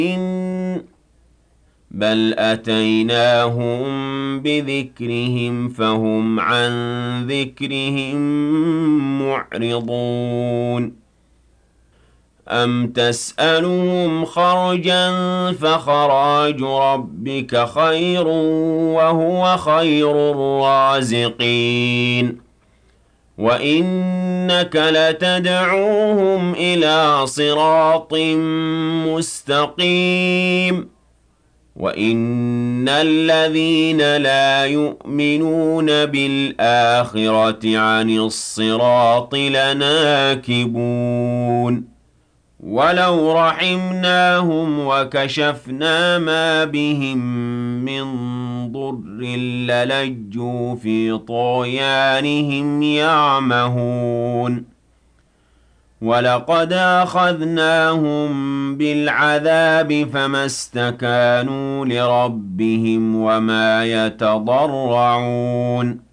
بل أتيناهم بذكرهم فهم عن ذكرهم معرضون أم تسألهم خرجا فخراج ربك خير وهو خير الرازقين وإنك لتدعوهم إلى صراط مستقيم وإن الذين لا يؤمنون بالآخرة عن الصراط لناكبون ولو رحمناهم وكشفنا ما بهم من ضر للجوا في طغيانهم يعمهون ولقد أخذناهم بالعذاب فما استكانوا لربهم وما يتضرعون